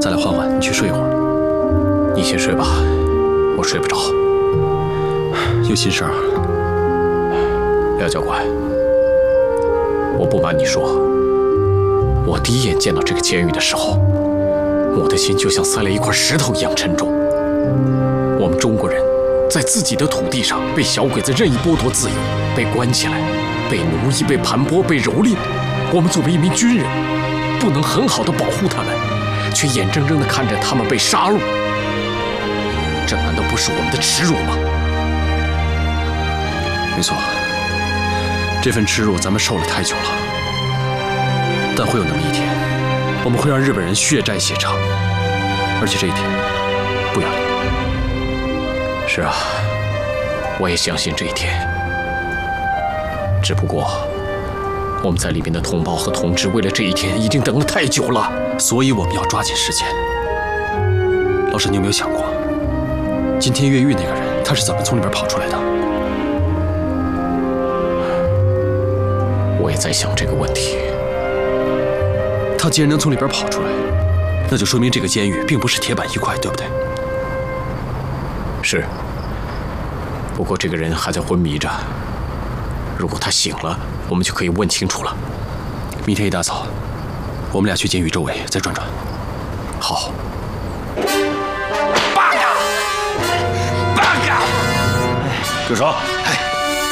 咱俩换换，你去睡一会儿。 你先睡吧，我睡不着。 有心事儿？ 廖教官，我不瞒你说，我第一眼见到这个监狱的时候，我的心就像塞了一块石头一样沉重。我们中国人在自己的土地上被小鬼子任意剥夺自由，被关起来，被奴役，被盘剥，被蹂躏。我们作为一名军人，不能很好的保护他们，却眼睁睁地看着他们被杀戮，这难道不是我们的耻辱吗？ 没错，这份耻辱咱们受了太久了。但会有那么一天，我们会让日本人血债血偿，而且这一天不远了。 是啊，我也相信这一天。只不过，我们在里面的同胞和同志为了这一天已经等了太久了， 所以我们要抓紧时间。老师，你有没有想过，今天越狱那个人他是怎么从里边跑出来的？ 我也在想这个问题。 他既然能从里边跑出来，那就说明这个监狱并不是铁板一块，对不对？ 是。不过这个人还在昏迷着，如果他醒了，我们就可以问清楚了。 明天一大早，我们俩去监狱周围再转转。 好。 八嘎！ 住手！ 哎。